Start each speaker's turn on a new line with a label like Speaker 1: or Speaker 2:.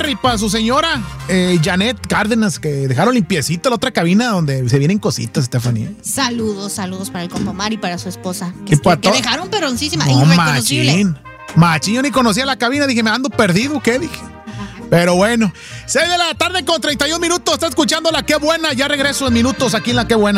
Speaker 1: Omar y para su señora, Janet Cárdenas, que dejaron limpiecita la otra cabina donde se vienen cositas, Estefanía.
Speaker 2: Saludos para el compa Omar y para su esposa.
Speaker 1: Y para
Speaker 2: Que dejaron peroncísima,
Speaker 1: no,
Speaker 2: irreconocible.
Speaker 1: Machín, yo ni conocía la cabina, dije, me ando perdido, ¿qué dije? Pero bueno, 6 de la tarde con 31 minutos, está escuchando La Qué Buena, ya regreso en minutos aquí en La Qué Buena.